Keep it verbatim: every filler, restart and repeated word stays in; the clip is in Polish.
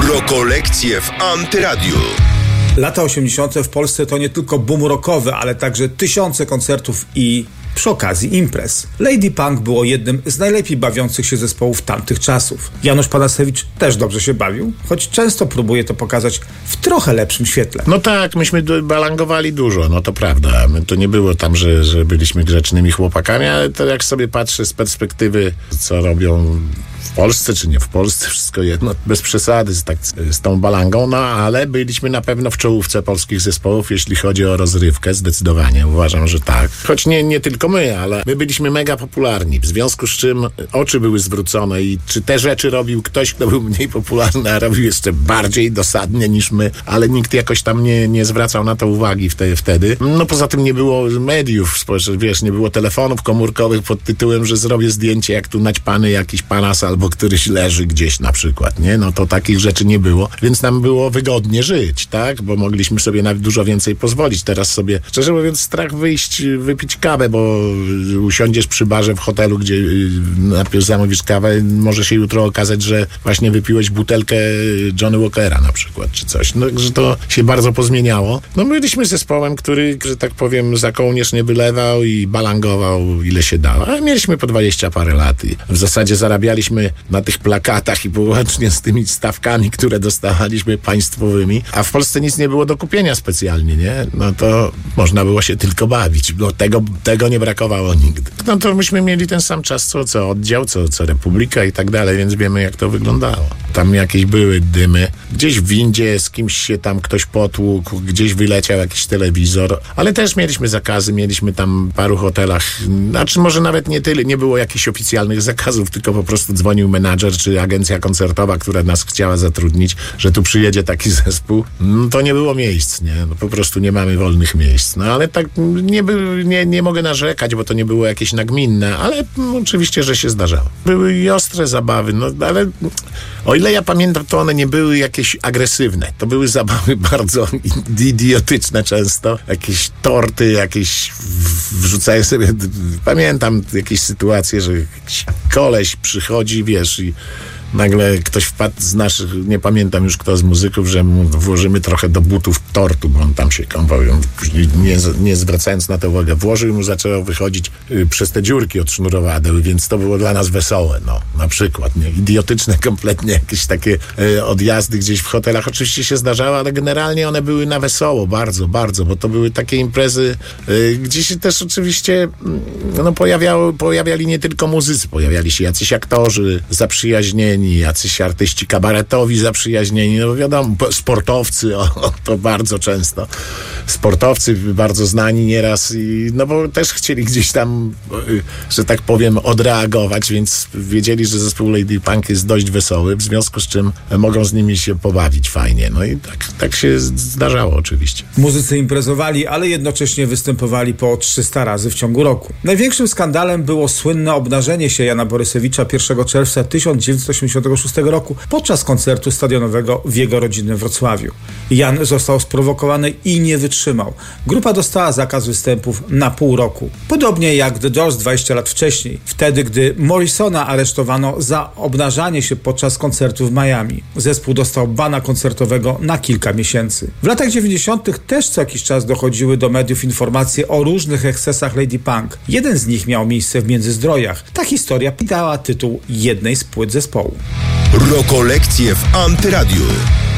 Rokolekcje w Antyradiu. Lata osiemdziesiąte w Polsce to nie tylko boom rockowy, ale także tysiące koncertów i przy okazji imprez. Lady Punk było jednym z najlepiej bawiących się zespołów tamtych czasów. Janusz Panasewicz też dobrze się bawił, choć często próbuje to pokazać w trochę lepszym świetle. No tak, myśmy balangowali dużo, no to prawda. To nie było tam, że, że byliśmy grzecznymi chłopakami, ale to jak sobie patrzę z perspektywy, co robią w Polsce, czy nie w Polsce, wszystko jedno, bez przesady z, tak, z tą balangą, no ale byliśmy na pewno w czołówce polskich zespołów, jeśli chodzi o rozrywkę, zdecydowanie. Uważam, że tak. Choć nie, nie tylko my, ale my byliśmy mega popularni, w związku z czym oczy były zwrócone i czy te rzeczy robił ktoś, kto był mniej popularny, a robił jeszcze bardziej dosadnie niż my, ale nikt jakoś tam nie, nie zwracał na to uwagi wtedy, wtedy. No poza tym nie było mediów społecznych, wiesz, nie było telefonów komórkowych pod tytułem, że zrobię zdjęcie, jak tu naćpany jakiś panas albo któryś leży gdzieś na przykład, nie? No to takich rzeczy nie było, więc nam było wygodnie żyć, tak? Bo mogliśmy sobie nawet dużo więcej pozwolić. Teraz sobie, szczerze mówiąc, strach wyjść, wypić kawę, bo usiądziesz przy barze w hotelu, gdzie najpierw zamówisz kawę, może się jutro okazać, że właśnie wypiłeś butelkę Johnny Walkera na przykład, czy coś. No, że to się bardzo pozmieniało. No byliśmy zespołem, który, że tak powiem, za kołnierz nie wylewał i balangował ile się dało. Ale mieliśmy po dwadzieścia parę lat i w zasadzie zarabialiśmy na tych plakatach i wyłącznie z tymi stawkami, które dostawaliśmy państwowymi, a w Polsce nic nie było do kupienia specjalnie, nie? No to można było się tylko bawić. No tego, tego nie brakowało nigdy. No to myśmy mieli ten sam czas, co, co oddział, co, co Republika i tak dalej, więc wiemy, jak to wyglądało. Tam jakieś były dymy. Gdzieś w windzie z kimś się tam ktoś potłukł, gdzieś wyleciał jakiś telewizor, ale też mieliśmy zakazy, mieliśmy tam w paru hotelach, znaczy może nawet nie tyle, nie było jakichś oficjalnych zakazów, tylko po prostu dzwonił menadżer czy agencja koncertowa, która nas chciała zatrudnić, że tu przyjedzie taki zespół. No to nie było miejsc, nie? No, po prostu nie mamy wolnych miejsc. No ale tak nie, by, nie, nie mogę narzekać, bo to nie było jakieś nagminne, ale no, oczywiście, że się zdarzało. Były i ostre zabawy, no ale o ile ja pamiętam, to one nie były jakieś agresywne. To były zabawy bardzo idiotyczne często. Jakieś torty, jakieś wrzucają sobie... Pamiętam jakieś sytuacje, że jakiś koleś przychodzi, wiesz, i nagle ktoś wpadł z naszych, nie pamiętam już kto z muzyków, że mu włożymy trochę do butów tortu, bo on tam się kąpał. Później nie, nie zwracając na to uwagę, włożył i mu zaczęło wychodzić y, przez te dziurki od sznurowadeł, więc to było dla nas wesołe, no, na przykład, nie? Idiotyczne kompletnie jakieś takie y, odjazdy gdzieś w hotelach oczywiście się zdarzały, ale generalnie one były na wesoło, bardzo, bardzo, bo to były takie imprezy, y, gdzie się też oczywiście y, no, pojawiały, pojawiali nie tylko muzycy, pojawiali się jacyś aktorzy zaprzyjaźnieni, jacyś artyści kabaretowi zaprzyjaźnieni, no wiadomo, sportowcy, o, to bardzo często. Sportowcy bardzo znani nieraz i no bo też chcieli gdzieś tam, że tak powiem, odreagować, więc wiedzieli, że zespół Lady Punk jest dość wesoły, w związku z czym mogą z nimi się pobawić fajnie. No i tak, tak się zdarzało oczywiście. Muzycy imprezowali, ale jednocześnie występowali po trzysta razy w ciągu roku. Największym skandalem było słynne obnażenie się Jana Borysewicza pierwszego czerwca tysiąc dziewięćset osiemdziesiątego szóstego roku podczas koncertu stadionowego w jego rodzinnym Wrocławiu. Jan został sprowokowany i nie wytrzymał. Grupa dostała zakaz występów na pół roku. Podobnie jak The Doors dwadzieścia lat wcześniej, wtedy gdy Morrisona aresztowano za obnażanie się podczas koncertu w Miami. Zespół dostał bana koncertowego na kilka miesięcy. W latach dziewięćdziesiątych też co jakiś czas dochodziły do mediów informacje o różnych ekscesach Lady Punk. Jeden z nich miał miejsce w Międzyzdrojach. Ta historia dała tytuł jednej z płyt zespołu. Rokolekcje w Antyradiu.